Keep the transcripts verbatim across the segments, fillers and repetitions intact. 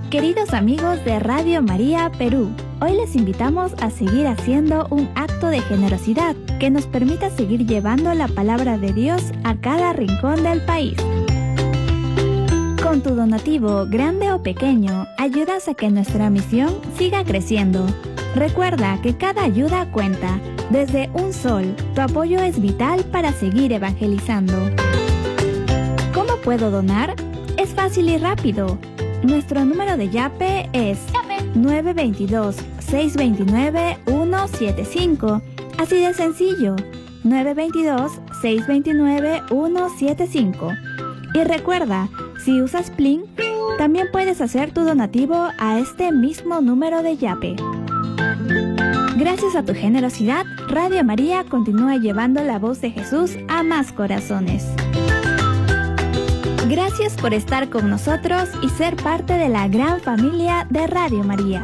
Queridos amigos de Radio María Perú, hoy les invitamos a seguir haciendo un acto de generosidad que nos permita seguir llevando la palabra de Dios a cada rincón del país. Con tu donativo, grande o pequeño, ayudas a que nuestra misión siga creciendo. Recuerda que cada ayuda cuenta. Desde un sol, tu apoyo es vital para seguir evangelizando. ¿Cómo puedo donar? Es fácil y rápido. Nuestro número de Yape es nueve dos dos, seis dos nueve, uno siete cinco. Así de sencillo, nueve dos dos, seis dos nueve, uno siete cinco. Y recuerda, si usas Plin, también puedes hacer tu donativo a este mismo número de Yape. Gracias a tu generosidad, Radio María continúa llevando la voz de Jesús a más corazones. Gracias por estar con nosotros y ser parte de la gran familia de Radio María.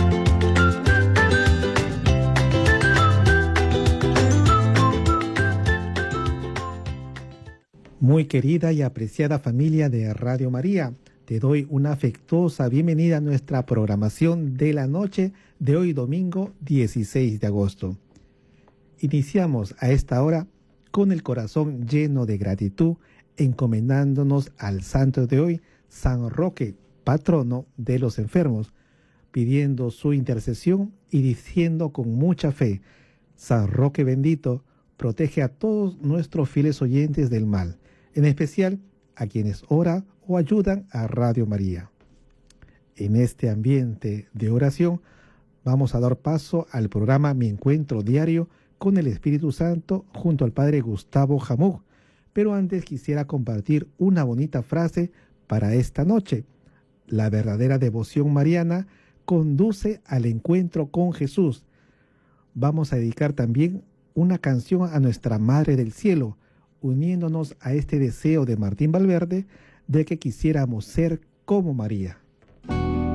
Muy querida y apreciada familia de Radio María, te doy una afectuosa bienvenida a nuestra programación de la noche de hoy domingo dieciséis de agosto. Iniciamos a esta hora con el corazón lleno de gratitud, encomendándonos al santo de hoy, San Roque, patrono de los enfermos, pidiendo su intercesión y diciendo con mucha fe: San Roque bendito, protege a todos nuestros fieles oyentes del mal, en especial a quienes oran o ayudan a Radio María. En este ambiente de oración vamos a dar paso al programa Mi Encuentro Diario con el Espíritu Santo junto al Padre Gustavo Jamug. Pero antes quisiera compartir una bonita frase para esta noche. La verdadera devoción mariana conduce al encuentro con Jesús. Vamos a dedicar también una canción a nuestra Madre del Cielo, uniéndonos a este deseo de Martín Valverde de que quisiéramos ser como María.